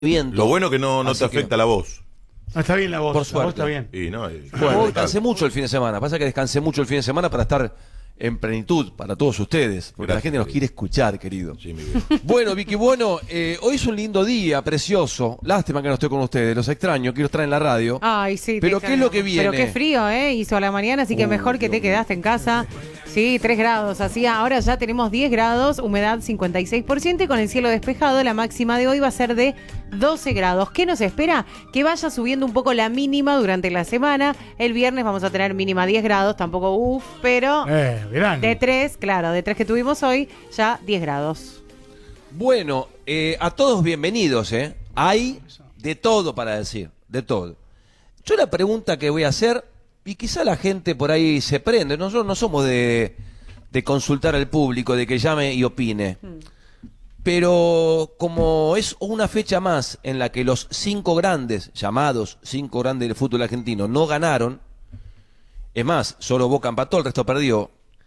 viento. Lo bueno que no te Así afecta la voz. No, está bien la voz. Por La voz suerte. está bien. Y no, Bueno, descansé mucho el fin de semana. Pasa que descansé mucho el fin de semana para estar en plenitud para todos ustedes. Porque Gracias, la gente nos querido. quiere escuchar, querido. Sí, mi viejo. Bueno, Vicky, bueno, hoy es un lindo día, precioso. Lástima que no estoy con ustedes, los extraño, quiero estar en la radio. Ay, sí. Pero te ¿qué es lo que extraño. viene? Pero qué frío, hizo a la mañana, así que mejor que te Dios mío. quedaste en casa. Sí, 3 grados. Así, ahora ya tenemos 10 grados, humedad 56% y con el cielo despejado, la máxima de hoy va a ser de 12 grados. ¿Qué nos espera? Que vaya subiendo un poco la mínima durante la semana. El viernes vamos a tener mínima 10 grados, tampoco pero Verano. de 3, claro, de 3 que tuvimos hoy, ya 10 grados. Bueno, a todos bienvenidos, ¿eh? Hay de todo para decir, de todo. Yo la pregunta que voy a hacer, y quizá la gente por ahí se prende, nosotros no somos de consultar al público, de que llame y opine. Pero como es una fecha más en la que los 5 grandes, llamados 5 grandes del fútbol argentino, no ganaron, es más, solo Boca empató, el resto perdió,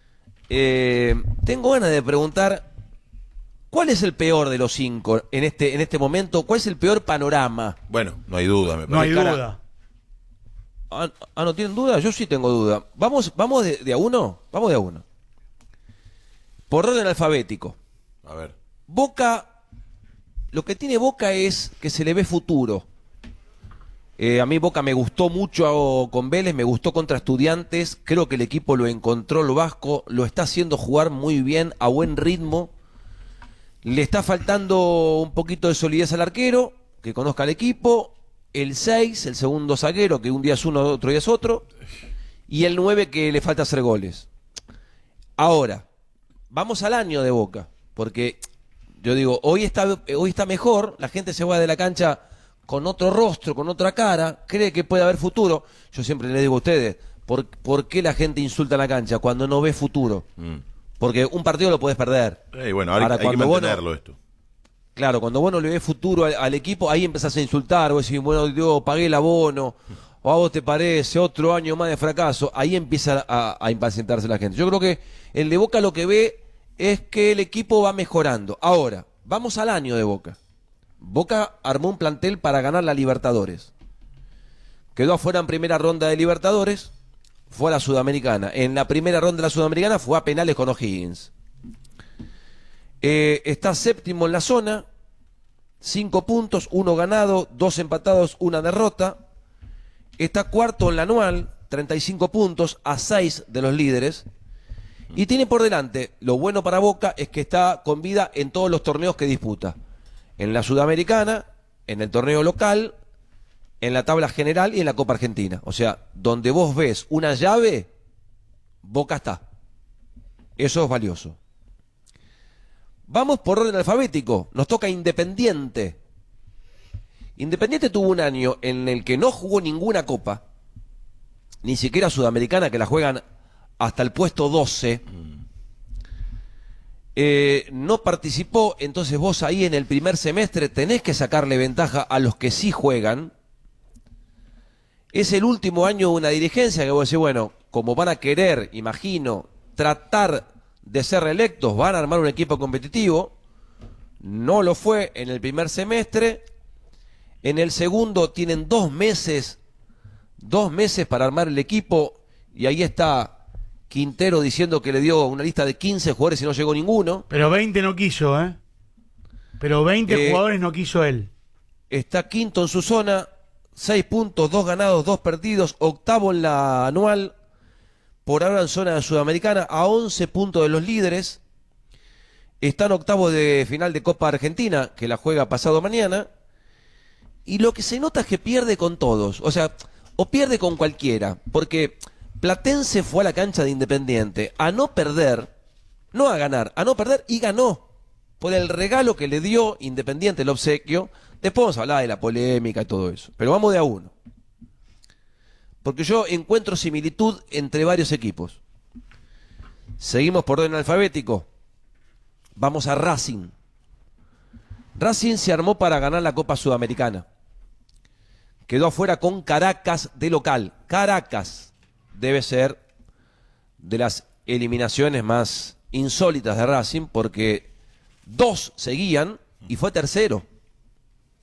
tengo ganas de preguntar, ¿cuál es el peor de los 5 en este momento? ¿Cuál es el peor panorama? Bueno, no hay duda, me No hay parece. duda. ¿No tienen duda? Yo sí tengo duda. ¿Vamos de a uno? Vamos de a uno. Por orden alfabético. A ver. Boca, lo que tiene Boca es que se le ve futuro. A mí Boca me gustó mucho con Vélez, me gustó contra Estudiantes, creo que el equipo lo encontró, lo vasco, lo está haciendo jugar muy bien, a buen ritmo. Le está faltando un poquito de solidez al arquero, que conozca al equipo, el 6, el segundo zaguero, que un día es uno, otro día es otro, y el 9 que le falta hacer goles. Ahora, vamos al año de Boca, porque yo digo, hoy está mejor, la gente se va de la cancha con otro rostro, con otra cara, cree que puede haber futuro. Yo siempre les digo a ustedes, ¿por qué la gente insulta en la cancha cuando no ve futuro? Porque un partido lo puedes perder. Bueno, ahora hay que cuando mantenerlo esto. Claro, cuando vos no le ves futuro al equipo, ahí empezás a insultar, vos decís, bueno, yo pagué el abono, o a vos te parece otro año más de fracaso, ahí empieza a impacientarse la gente. Yo creo que el de Boca lo que ve es que el equipo va mejorando. Ahora, vamos al año de Boca. Boca armó un plantel para ganar la Libertadores. Quedó afuera en primera ronda de Libertadores, fue a la Sudamericana. En la primera ronda de la Sudamericana fue a penales con O'Higgins. Está séptimo en la zona, 5 puntos, 1 ganado, 2 empatados, 1 derrota. Está cuarto en la anual, 35 puntos, a 6 de los líderes. Y tiene por delante, lo bueno para Boca es que está con vida en todos los torneos que disputa. En la Sudamericana, en el torneo local, en la tabla general y en la Copa Argentina. O sea, donde vos ves una llave, Boca está. Eso es valioso. Vamos por orden alfabético. Nos toca Independiente. Independiente tuvo un año en el que no jugó ninguna copa, ni siquiera Sudamericana, que la juegan hasta el puesto 12. No participó, entonces vos ahí en el primer semestre tenés que sacarle ventaja a los que sí juegan. Es el último año de una dirigencia que vos decís, bueno, como van a querer, imagino, tratar de ser reelectos, van a armar un equipo competitivo. No lo fue en el primer semestre. En el segundo tienen 2 meses para armar el equipo, y ahí está Quintero diciendo que le dio una lista de 15 jugadores y no llegó ninguno. Pero 20 no quiso, ¿eh? Pero 20 jugadores no quiso él. Está quinto en su zona, 6 puntos, 2 ganados, 2 perdidos, octavo en la anual, por ahora en zona sudamericana, a 11 puntos de los líderes. Está en octavo de final de Copa Argentina, que la juega pasado mañana. Y lo que se nota es que pierde con todos, o sea, o pierde con cualquiera, porque Platense fue a la cancha de Independiente a no perder, no a ganar, a no perder, y ganó por el regalo que le dio Independiente, el obsequio. Después vamos a hablar de la polémica y todo eso, pero vamos de a uno, porque yo encuentro similitud entre varios equipos. Seguimos por orden alfabético. Vamos a Racing. Racing se armó para ganar la Copa Sudamericana. Quedó afuera con Caracas de local. Caracas debe ser de las eliminaciones más insólitas de Racing, porque 2 seguían y fue tercero.